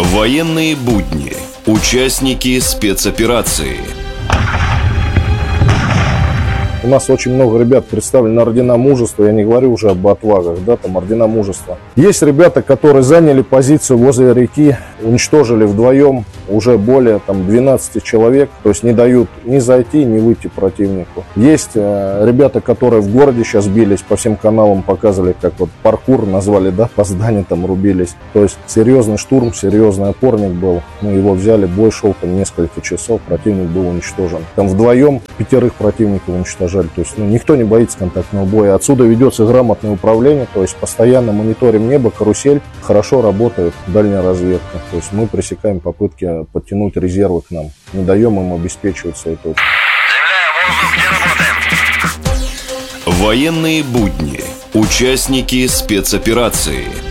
Военные будни. Участники спецоперации. У нас очень много ребят представлены на ордена мужества, я не говорю уже об отвагах, да, там ордена мужества. Есть ребята, которые заняли позицию возле реки, уничтожили вдвоем уже более 12 человек, то есть не дают ни зайти, ни выйти противнику. Есть ребята, которые в городе сейчас бились, по всем каналам показывали, как вот паркур назвали, да, по зданию там рубились. То есть серьезный штурм, серьезный опорник был, мы его взяли, бой шел там несколько часов, противник был уничтожен. Там вдвоем 5 противников уничтожали. То есть никто не боится контактного боя. Отсюда ведется грамотное управление, то есть постоянно мониторим небо, карусель, хорошо работает дальняя разведка. То есть мы пресекаем попытки подтянуть резервы к нам, не даем им обеспечивать свои точки. Военные будни. Участники спецоперации.